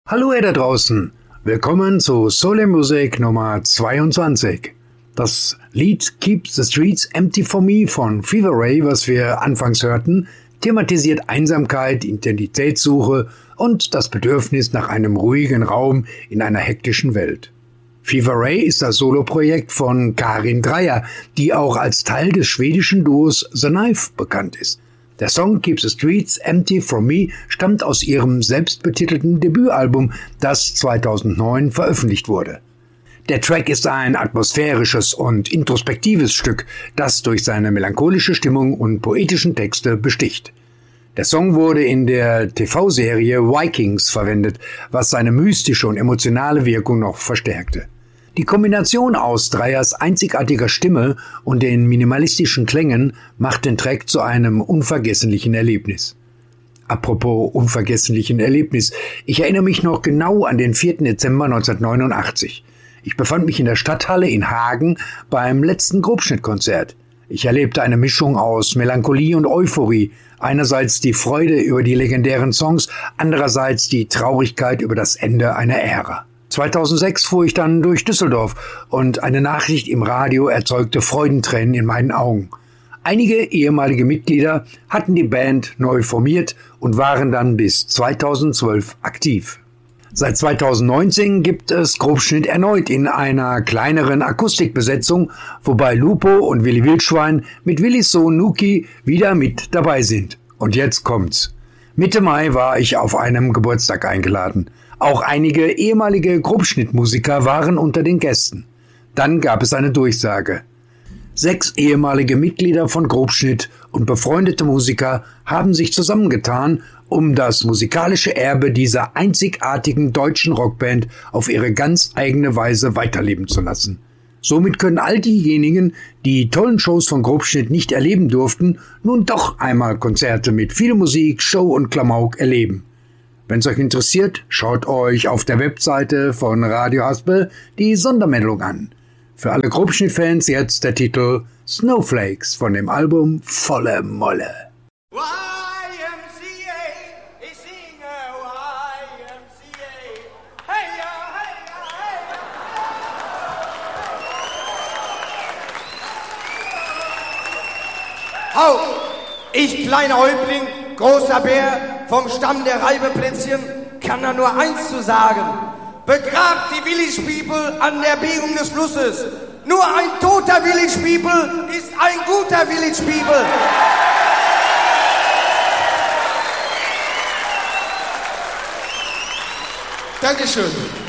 Hallo ihr da draußen, willkommen zu Soul Music Nummer 22. Das Lied Keep the Streets Empty for Me von Fever Ray, was wir anfangs hörten, thematisiert Einsamkeit, Identitätssuche und das Bedürfnis nach einem ruhigen Raum in einer hektischen Welt. Fever Ray ist das Soloprojekt von Karin Dreier, die auch als Teil des schwedischen Duos The Knife bekannt ist. Der Song Keep the Streets Empty for Me stammt aus ihrem selbstbetitelten Debütalbum, das 2009 veröffentlicht wurde. Der Track ist ein atmosphärisches und introspektives Stück, das durch seine melancholische Stimmung und poetischen Texte besticht. Der Song wurde in der TV-Serie Vikings verwendet, was seine mystische und emotionale Wirkung noch verstärkte. Die Kombination aus Dreiers einzigartiger Stimme und den minimalistischen Klängen macht den Track zu einem unvergesslichen Erlebnis. Apropos unvergesslichen Erlebnis, ich erinnere mich noch genau an den 4. Dezember 1989. Ich befand mich in der Stadthalle in Hagen beim letzten Grobschnittkonzert. Ich erlebte eine Mischung aus Melancholie und Euphorie. Einerseits die Freude über die legendären Songs, andererseits die Traurigkeit über das Ende einer Ära. 2006 fuhr ich dann durch Düsseldorf und eine Nachricht im Radio erzeugte Freudentränen in meinen Augen. Einige ehemalige Mitglieder hatten die Band neu formiert und waren dann bis 2012 aktiv. Seit 2019 gibt es Grobschnitt erneut in einer kleineren Akustikbesetzung, wobei Lupo und Willi Wildschwein mit Willis Sohn Nuki wieder mit dabei sind. Und jetzt kommt's. Mitte Mai war ich auf einem Geburtstag eingeladen. Auch einige ehemalige Grobschnittmusiker waren unter den Gästen. Dann gab es eine Durchsage. 6 ehemalige Mitglieder von Grobschnitt und befreundete Musiker haben sich zusammengetan, um das musikalische Erbe dieser einzigartigen deutschen Rockband auf ihre ganz eigene Weise weiterleben zu lassen. Somit können all diejenigen, die tollen Shows von Grobschnitt nicht erleben durften, nun doch einmal Konzerte mit viel Musik, Show und Klamauk erleben. Wenn es euch interessiert, schaut euch auf der Webseite von Radio Haspel die Sondermeldung an. Für alle Grobschnitt-Fans jetzt der Titel Snowflakes von dem Album Volle Molle. Au! Ich, kleiner Häuptling, großer Bär, vom Stamm der Reibeplätzchen, kann da nur eins zu sagen. Begrabt die Village People an der Biegung des Flusses. Nur ein toter Village People ist ein guter Village People. Dankeschön.